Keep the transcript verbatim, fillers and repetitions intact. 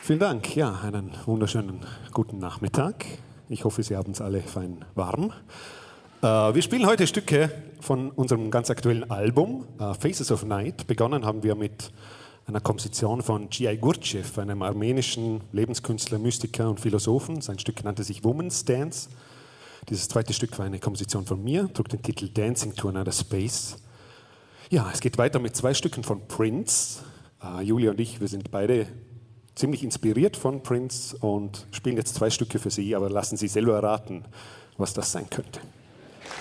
Vielen Dank. Ja, einen wunderschönen guten Nachmittag. Ich hoffe, Sie haben es alle fein warm. Äh, wir spielen heute Stücke von unserem ganz aktuellen Album äh, Faces of Night. Begonnen haben wir mit einer Komposition von G I Gurdjieff, einem armenischen Lebenskünstler, Mystiker und Philosophen. Sein Stück nannte sich Woman's Dance. Dieses zweite Stück war eine Komposition von mir, trug den Titel Dancing to Another Space. Ja, es geht weiter mit zwei Stücken von Prince. Äh, Julia und ich, wir sind beide ziemlich inspiriert von Prince und spielen jetzt zwei Stücke für Sie, aber lassen Sie selber erraten, was das sein könnte.